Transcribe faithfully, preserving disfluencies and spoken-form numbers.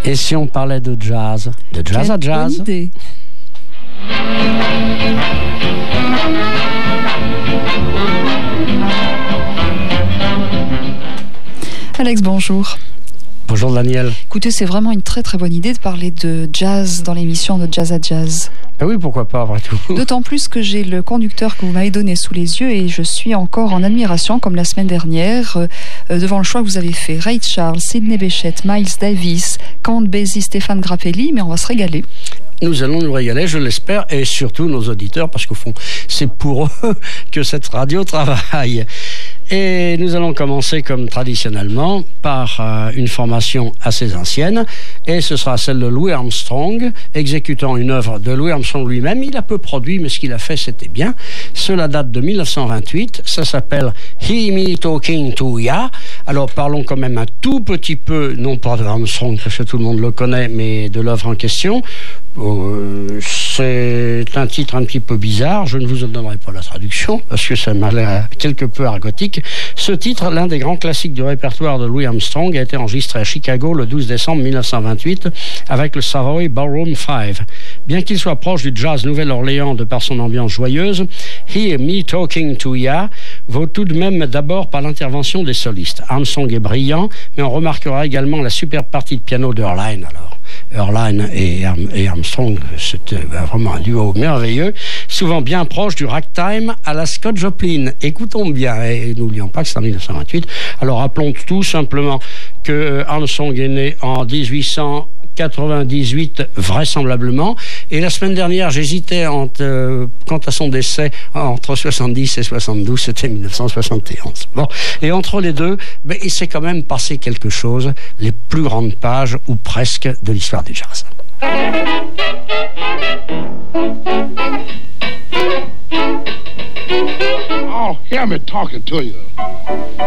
Et si on parlait de jazz, de jazz Quelle à jazz bonne idée. Alex, bonjour. Bonjour Daniel. Écoutez, c'est vraiment une très très bonne idée de parler de jazz dans l'émission de Jazz à Jazz. Ben oui, pourquoi pas, après tout. D'autant plus que j'ai le conducteur que vous m'avez donné sous les yeux et je suis encore en admiration, comme la semaine dernière, euh, devant le choix que vous avez fait. Ray Charles, Sidney Bechet, Miles Davis, Count Basie, Stéphane Grappelli, mais on va se régaler. Nous allons nous régaler, je l'espère, et surtout nos auditeurs, parce qu'au fond, c'est pour eux que cette radio travaille. Et nous allons commencer comme traditionnellement par euh, une formation assez ancienne, et ce sera celle de Louis Armstrong, exécutant une œuvre de Louis Armstrong lui-même. Il a peu produit, mais ce qu'il a fait, c'était bien. Cela date de dix-neuf cent vingt-huit, ça s'appelle Hear Me Talking to Ya. Alors parlons quand même un tout petit peu, non pas de Armstrong, parce que tout le monde le connaît, mais de l'œuvre en question. Euh, c'est un titre un petit peu bizarre, je ne vous en donnerai pas la traduction parce que ça m'a l'air quelque peu argotique. Ce titre, l'un des grands classiques du répertoire de Louis Armstrong, a été enregistré à Chicago le douze décembre dix-neuf cent vingt-huit avec le Savoy Ballroom cinq. Bien qu'il soit proche du jazz Nouvelle-Orléans de par son ambiance joyeuse, Hear Me Talking to Ya vaut tout de même d'abord par l'intervention des solistes. Armstrong est brillant, mais on remarquera également la superbe partie de piano d'Earline alors. Earline et, et Armstrong, c'était vraiment un duo merveilleux, souvent bien proche du ragtime à la Scott Joplin. Écoutons bien, et n'oublions pas que c'est en dix-neuf cent vingt-huit. Alors rappelons tout simplement que Armstrong est né en dix-huit cent quatre-vingt-dix-huit vraisemblablement, et la semaine dernière j'hésitais entre, euh, quant à son décès entre soixante-dix et soixante-douze, c'était dix-neuf cent soixante et onze. Bon, et entre les deux, ben, il s'est quand même passé quelque chose, les plus grandes pages ou presque de l'histoire du jazz. Oh, hear me talking to you.